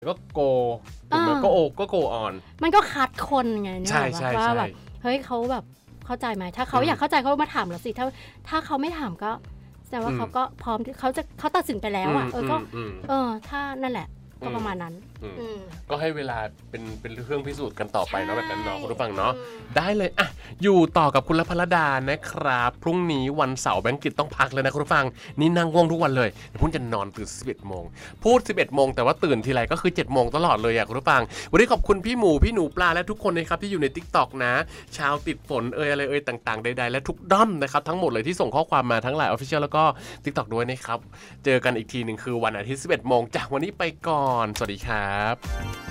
ก็โกถูกไหมก็โกออนมันก็คัดคนไงเนี่ยว่าแบบเฮ้ยเขาแบบเข้าใจไหมถ้าเขาอยากเข้าใจเขามาถามเราสิถ้าเขาไม่ถามก็แสดงว่าเขาก็พร้อมที่เขาตัดสินไปแล้วอ่ะก็ถ้านั่นแหละก็ประมาณนั้นก็ให้เวลาเป็นเรื่องพิสูจน์กันต่อไปเนาะแบบนั้นเนาะคุณผู้ฟังเนาะได้เลยอ่ะอยู่ต่อกับคุณละพลดานะครับพรุ่งนี้วันเสาร์แบงกิตต้องพักเลยนะคุณผู้ฟังนี่นั่งง่วงทุกวันเลยพุ่งจะนอนตื่น11 โมงพูด11 โมงแต่ว่าตื่นทีไรก็คือ7 โมงตลอดเลยอ่ะคุณผู้ฟังวันนี้ขอบคุณพี่หมูพี่หนูปลาและทุกคนนะครับที่อยู่ใน TikTok นะชาวติดฝนอะไรต่างๆใดๆและทุกด้อมนะครับทั้งหมดเลยที่ส่งข้อความมาทั้ง LINE Official แล้วก็ TikTok ด้วยนะครับเจอกันอีกทีนึงคือวันอาทิตย์11 โมงจากวันนี้ไปก่อนสวัสดีครับ